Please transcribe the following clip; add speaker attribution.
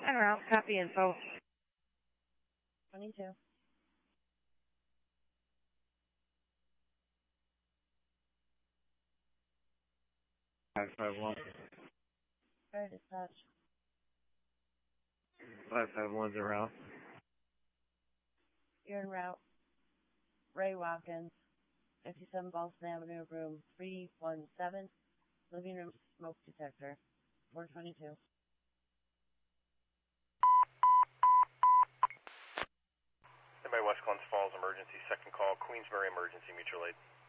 Speaker 1: En route. Copy info.
Speaker 2: 22.
Speaker 3: Five 5-1.
Speaker 2: Fire dispatch.
Speaker 3: 5-5-1's en route.
Speaker 2: You're en route. Ray Watkins, 57 Boston Avenue, room 317, living room smoke detector, 422.
Speaker 4: Anybody West Glens Falls emergency, second call, Queensbury emergency mutual aid.